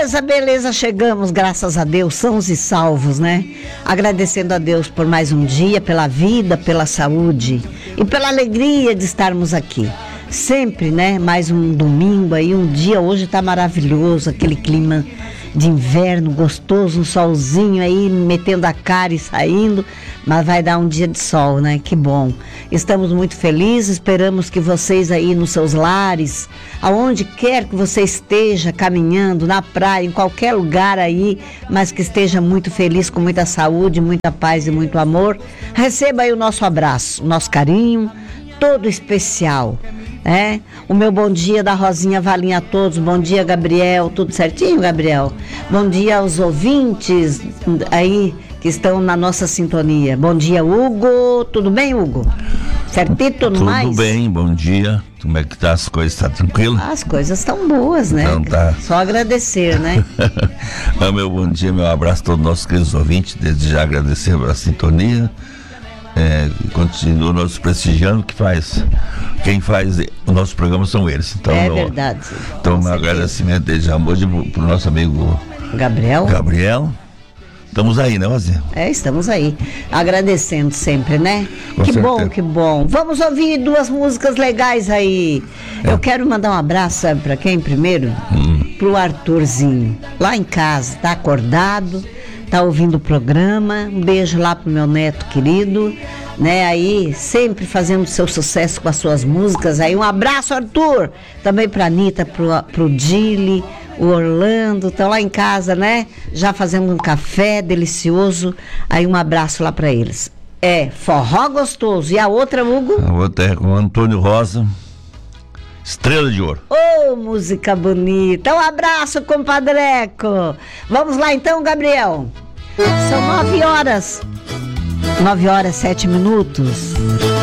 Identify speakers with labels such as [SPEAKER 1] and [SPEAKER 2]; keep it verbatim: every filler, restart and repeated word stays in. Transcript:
[SPEAKER 1] Beleza, beleza, chegamos, graças a Deus, sãos e salvos, né? Agradecendo a Deus por mais um dia, pela vida, pela saúde e pela alegria de estarmos aqui. Sempre, né? Mais um domingo aí, um dia hoje tá maravilhoso, aquele clima de inverno gostoso, um solzinho aí metendo a cara e saindo, mas vai dar um dia de sol, né? Que bom. Estamos muito felizes, esperamos que vocês aí nos seus lares, aonde quer que você esteja, caminhando, na praia, em qualquer lugar aí, mas que esteja muito feliz, com muita saúde, muita paz e muito amor, receba aí o nosso abraço, o nosso carinho, todo especial. É, o meu bom dia da Rosinha Valinha a todos. Bom dia, Gabriel, tudo certinho, Gabriel? Bom dia aos ouvintes aí que estão na nossa sintonia. Bom dia, Hugo, tudo bem, Hugo? Certito, no mais?
[SPEAKER 2] Tudo bem, bom dia. Como é que tá as coisas? Tá tranquilo?
[SPEAKER 1] As coisas estão boas, né?
[SPEAKER 2] Então tá.
[SPEAKER 1] Só agradecer, né?
[SPEAKER 2] É, meu bom dia, meu abraço a todos os nossos queridos ouvintes. Desde já agradecer pela sintonia. É, continua nos prestigiando, que faz quem faz o nosso programa são eles, então
[SPEAKER 1] é
[SPEAKER 2] meu,
[SPEAKER 1] verdade,
[SPEAKER 2] então meu agradecimento desde já hoje pro nosso amigo
[SPEAKER 1] Gabriel
[SPEAKER 2] Gabriel. Estamos aí, né, Rosinha?
[SPEAKER 1] É, estamos aí, agradecendo sempre, né?
[SPEAKER 2] Com
[SPEAKER 1] que
[SPEAKER 2] certeza.
[SPEAKER 1] bom, que bom. Vamos ouvir duas músicas legais aí. É. Eu quero mandar um abraço, sabe pra quem primeiro? Hum. Pro Arthurzinho, lá em casa, tá acordado, tá ouvindo o programa. Um beijo lá pro meu neto querido, né? Aí sempre fazendo seu sucesso com as suas músicas. Aí um abraço, Arthur. Também pra Anitta, pro, pro Dili, o Orlando, estão lá em casa, né? Já fazendo um café delicioso. Aí um abraço lá pra eles. É, forró gostoso. E a outra, Hugo?
[SPEAKER 2] A outra é com o Antônio Rosa, Estrela de Ouro.
[SPEAKER 1] Ô, oh, música bonita. Um abraço, compadreco. Vamos lá então, Gabriel. São nove horas. Nove horas, sete minutos.